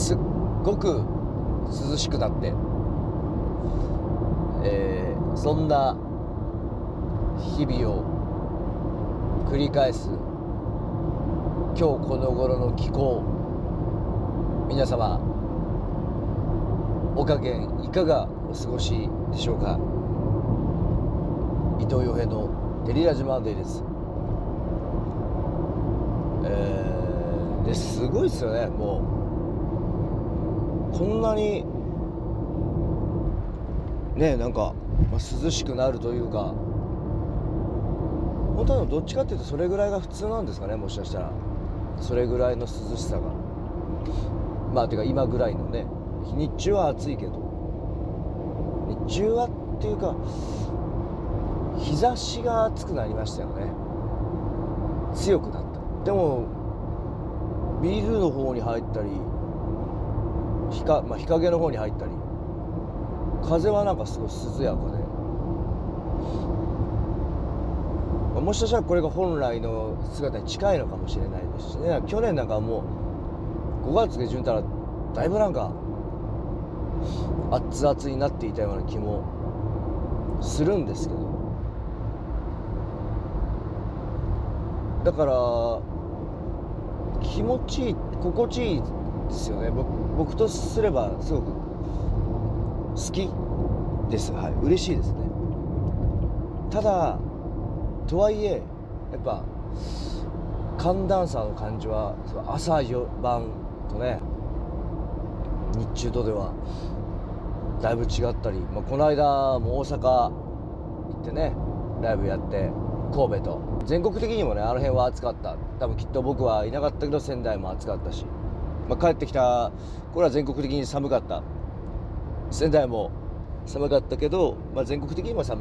すっごく涼しくなって、そんな日々を繰り返す今日この頃の気候、皆様お加減いかがお過ごしでしょうか。伊藤洋平のデリラジマンデーです。すごいですよね。もうこんなにね、なんか、涼しくなるというか、本当はどっちかっていうとそれぐらいが普通なんですかね。もしかしたらそれぐらいの涼しさが、てか今ぐらいのね、日中は暑いけど、日中はっていうか日差しが暑くなりましたよね。強くなった。でもビルの方に入ったり日陰の方に入ったり、風はなんかすごい涼やかで、もしかしたらこれが本来の姿に近いのかもしれないですしね。去年なんかもう5月下旬たらだいぶなんか熱々になっていたような気もするんですけど、だから気持ちいい、心地いいですよね。僕とすればすごく好きです。はい、嬉しいですね。ただとはいえやっぱ寒暖差の感じは朝晩とね、日中とではだいぶ違ったり、この間も大阪行ってね、ライブやって神戸と全国的にもね、あの辺は暑かった。多分きっと僕はいなかったけど仙台も暑かったし、帰ってきたこれは全国的に寒かった。仙台も寒かったけど、全国的にも寒